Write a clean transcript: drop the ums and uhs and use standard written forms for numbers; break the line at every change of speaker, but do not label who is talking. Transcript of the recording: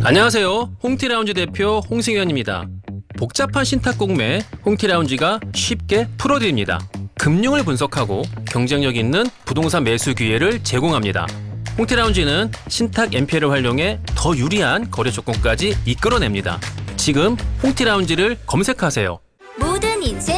안녕하세요. 홍티라운지 대표 홍승현입니다. 복잡한 신탁 공매 홍티라운지가 쉽게 풀어드립니다. 금융을 분석하고 경쟁력 있는 부동산 매수 기회를 제공합니다. 홍티라운지는 신탁 MPL을 활용해 더 유리한 거래 조건까지 이끌어냅니다. 지금 홍티라운지를 검색하세요.
모든 인생